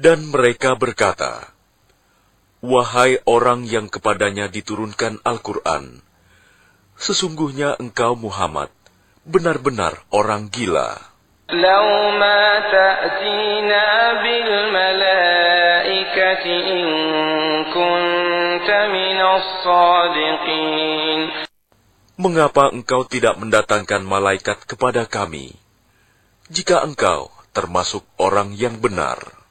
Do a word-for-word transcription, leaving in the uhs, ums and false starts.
Dan mereka berkata, "Wahai orang yang kepadanya diturunkan Al-Quran, sesungguhnya engkau Muhammad benar-benar orang gila. لَوْ مَا تَأْتِينَا بِالْمَلَائِكَةِ إِن كُنتَ مِنَ الصَّادِقِينَ." Mengapa engkau tidak mendatangkan malaikat kepada kami, jika engkau termasuk orang yang benar?